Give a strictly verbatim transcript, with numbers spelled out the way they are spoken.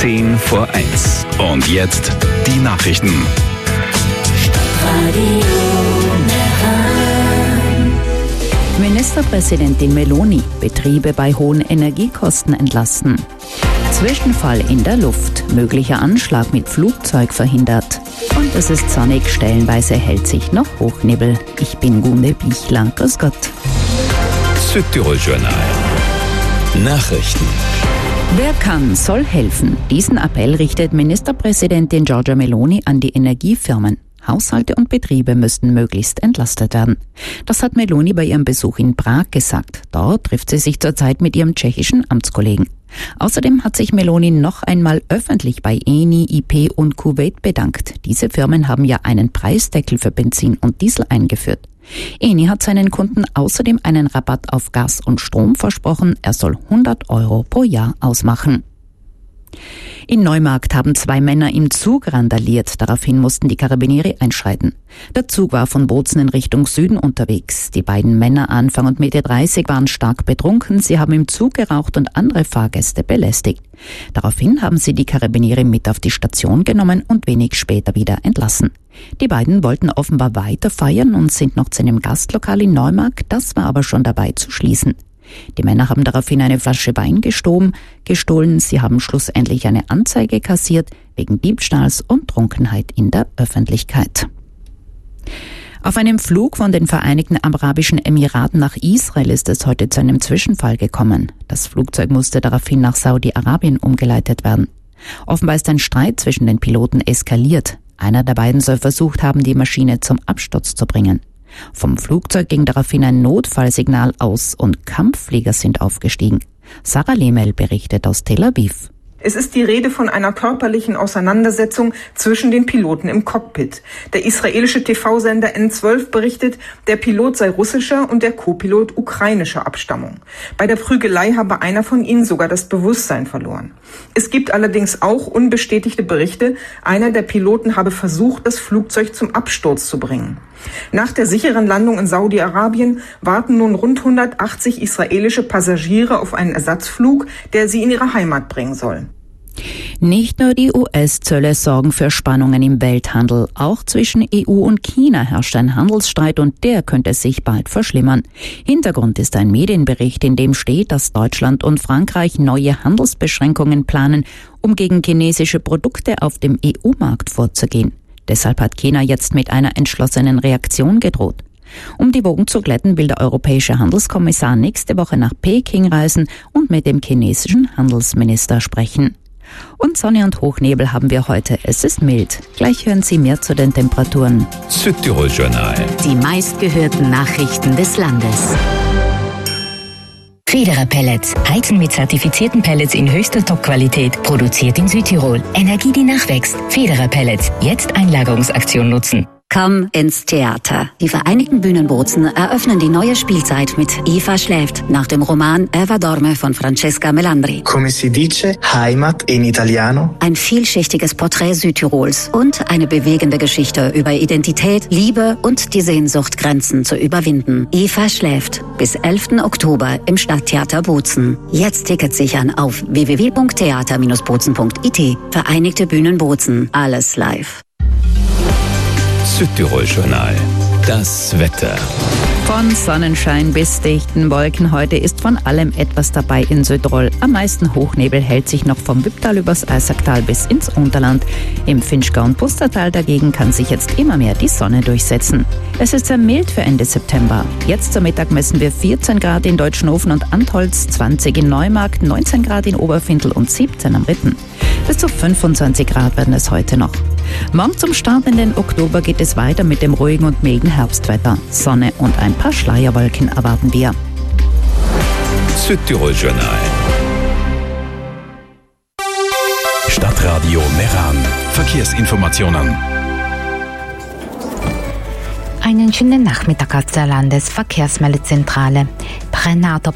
zehn vor eins. Und jetzt die Nachrichten. Ministerpräsidentin Meloni, Betriebe bei hohen Energiekosten entlasten. Zwischenfall in der Luft, möglicher Anschlag mit Flugzeug verhindert. Und es ist sonnig, stellenweise hält sich noch Hochnebel. Ich bin Gunde Bichler, grüß Gott. Südtirol-Journal. Nachrichten. Wer kann, soll helfen. Diesen Appell richtet Ministerpräsidentin Giorgia Meloni an die Energiefirmen. Haushalte und Betriebe müssten möglichst entlastet werden. Das hat Meloni bei ihrem Besuch in Prag gesagt. Dort trifft sie sich zurzeit mit ihrem tschechischen Amtskollegen. Außerdem hat sich Meloni noch einmal öffentlich bei Eni, I P und Kuwait bedankt. Diese Firmen haben ja einen Preisdeckel für Benzin und Diesel eingeführt. Eni hat seinen Kunden außerdem einen Rabatt auf Gas und Strom versprochen. Er soll hundert Euro pro Jahr ausmachen. In Neumarkt haben zwei Männer im Zug randaliert. Daraufhin mussten die Carabinieri einschreiten. Der Zug war von Bozen in Richtung Süden unterwegs. Die beiden Männer, Anfang und Mitte dreißig, waren stark betrunken. Sie haben im Zug geraucht und andere Fahrgäste belästigt. Daraufhin haben sie die Carabinieri mit auf die Station genommen und wenig später wieder entlassen. Die beiden wollten offenbar weiter feiern und sind noch zu einem Gastlokal in Neumarkt. Das war aber schon dabei zu schließen. Die Männer haben daraufhin eine Flasche Wein gestohlen, gestohlen. Sie haben schlussendlich eine Anzeige kassiert wegen Diebstahls und Trunkenheit in der Öffentlichkeit. Auf einem Flug von den Vereinigten Arabischen Emiraten nach Israel ist es heute zu einem Zwischenfall gekommen. Das Flugzeug musste daraufhin nach Saudi-Arabien umgeleitet werden. Offenbar ist ein Streit zwischen den Piloten eskaliert. Einer der beiden soll versucht haben, die Maschine zum Absturz zu bringen. Vom Flugzeug ging daraufhin ein Notfallsignal aus und Kampfflieger sind aufgestiegen. Sarah Lehmel berichtet aus Tel Aviv. Es ist die Rede von einer körperlichen Auseinandersetzung zwischen den Piloten im Cockpit. Der israelische T V-Sender N zwölf berichtet, der Pilot sei russischer und der Co-Pilot ukrainischer Abstammung. Bei der Prügelei habe einer von ihnen sogar das Bewusstsein verloren. Es gibt allerdings auch unbestätigte Berichte, einer der Piloten habe versucht, das Flugzeug zum Absturz zu bringen. Nach der sicheren Landung in Saudi-Arabien warten nun rund hundertachtzig israelische Passagiere auf einen Ersatzflug, der sie in ihre Heimat bringen soll. Nicht nur die U S-Zölle sorgen für Spannungen im Welthandel. Auch zwischen E U und China herrscht ein Handelsstreit und der könnte sich bald verschlimmern. Hintergrund ist ein Medienbericht, in dem steht, dass Deutschland und Frankreich neue Handelsbeschränkungen planen, um gegen chinesische Produkte auf dem E U-Markt vorzugehen. Deshalb hat China jetzt mit einer entschlossenen Reaktion gedroht. Um die Wogen zu glätten, will der europäische Handelskommissar nächste Woche nach Peking reisen und mit dem chinesischen Handelsminister sprechen. Und Sonne und Hochnebel haben wir heute. Es ist mild. Gleich hören Sie mehr zu den Temperaturen. Südtirol-Journal. Die meistgehörten Nachrichten des Landes. Federer Pellets. Heizen mit zertifizierten Pellets in höchster Top-Qualität. Produziert in Südtirol. Energie, die nachwächst. Federer Pellets. Jetzt Einlagerungsaktion nutzen. Komm ins Theater. Die Vereinigten Bühnen Bozen eröffnen die neue Spielzeit mit Eva schläft nach dem Roman Eva dorme von Francesca Melandri. Come si dice, Heimat in Italiano. Ein vielschichtiges Porträt Südtirols und eine bewegende Geschichte über Identität, Liebe und die Sehnsucht, Grenzen zu überwinden. Eva schläft bis elften Oktober im Stadttheater Bozen. Jetzt Tickets sichern auf w w w punkt theater Bindestrich bozen punkt i t. Vereinigte Bühnen Bozen. Alles live. Südtirol-Journal. Das Wetter. Von Sonnenschein bis dichten Wolken. Heute ist von allem etwas dabei in Südtirol. Am meisten Hochnebel hält sich noch vom Wipptal übers Eisacktal bis ins Unterland. Im Finchgau und Pustertal dagegen kann sich jetzt immer mehr die Sonne durchsetzen. Es ist sehr mild für Ende September. Jetzt zum Mittag messen wir vierzehn Grad in Deutschenhofen und Antholz, zwanzig in Neumarkt, neunzehn Grad in Oberfindl und siebzehn am Ritten. Bis zu fünfundzwanzig Grad werden es heute noch. Morgen zum Start in den Oktober geht es weiter mit dem ruhigen und milden Herbstwetter. Sonne und ein paar Schleierwolken erwarten wir. Südtirol-Journal. Stadtradio Meran. Verkehrsinformationen. Einen schönen Nachmittag aus der Landesverkehrsmeldezentrale. Brenner